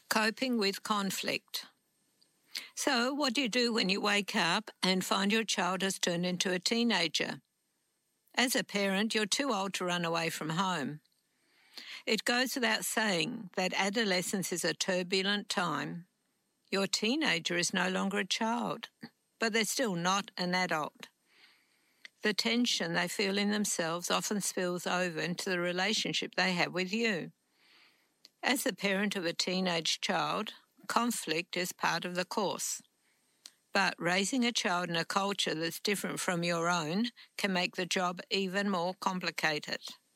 Coping with conflict. So, what do you do when you wake up and find your child has turned into a teenager? As a parent, you're too old to run away from home. It goes without saying that adolescence is a turbulent time. Your teenager is no longer a child, but they're still not an adult. The tension they feel in themselves often spills over into the relationship they have with you. As the parent of a teenage child, conflict is part of the course. But raising a child in a culture that's different from your own can make the job even more complicated.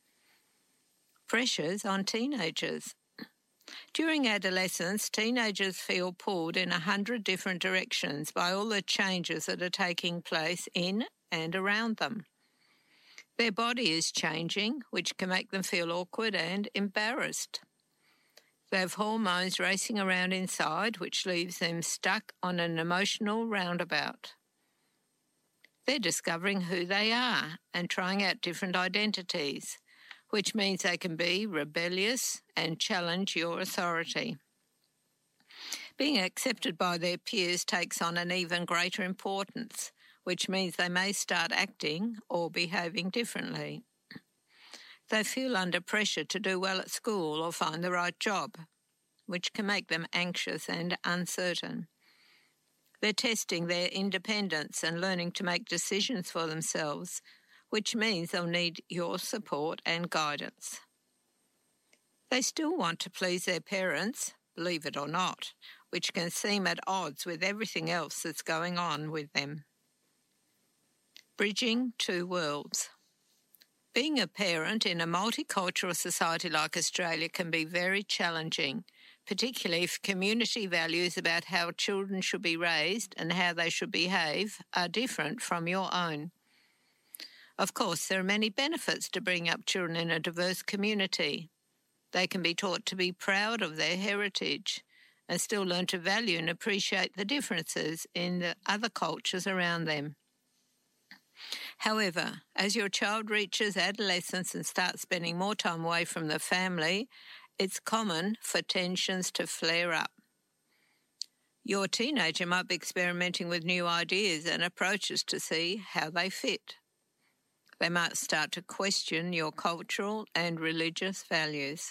Pressures on teenagers. During adolescence, teenagers feel pulled in 100 different directions by all the changes that are taking place in and around them. Their body is changing, which can make them feel awkward and embarrassed. They have hormones racing around inside, which leaves them stuck on an emotional roundabout. They're discovering who they are and trying out different identities, which means they can be rebellious and challenge your authority. Being accepted by their peers takes on an even greater importance, which means they may start acting or behaving differently. They feel under pressure to do well at school or find the right job, which can make them anxious and uncertain. They're testing their independence and learning to make decisions for themselves, which means they'll need your support and guidance. They still want to please their parents, believe it or not, which can seem at odds with everything else that's going on with them. Bridging two worlds. Being a parent in a multicultural society like Australia can be very challenging, particularly if community values about how children should be raised and how they should behave are different from your own. Of course, there are many benefits to bringing up children in a diverse community. They can be taught to be proud of their heritage and still learn to value and appreciate the differences in the other cultures around them. However, as your child reaches adolescence and starts spending more time away from the family, it's common for tensions to flare up. Your teenager might be experimenting with new ideas and approaches to see how they fit. They might start to question your cultural and religious values.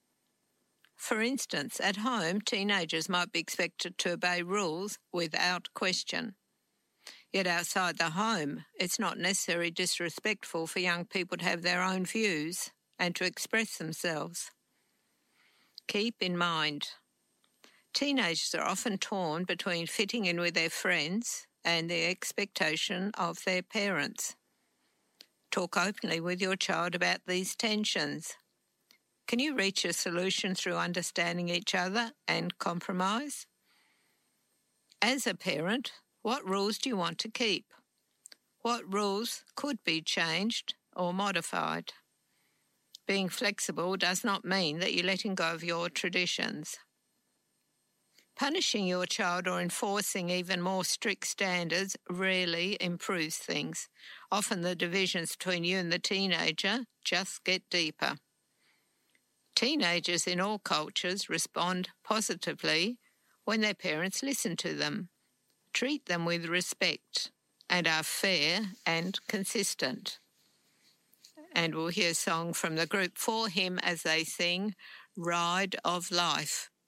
For instance, at home, teenagers might be expected to obey rules without question. Yet outside the home, it's not necessarily disrespectful for young people to have their own views and to express themselves. Keep in mind, teenagers are often torn between fitting in with their friends and the expectation of their parents. Talk openly with your child about these tensions. Can you reach a solution through understanding each other and compromise? As a parent, what rules do you want to keep? What rules could be changed or modified? Being flexible does not mean that you're letting go of your traditions. Punishing your child or enforcing even more strict standards rarely improves things. Often the divisions between you and the teenager just get deeper. Teenagers in all cultures respond positively when their parents listen to them, treat them with respect, and are fair and consistent. And we'll hear a song from the group For Him as they sing Ride of Life.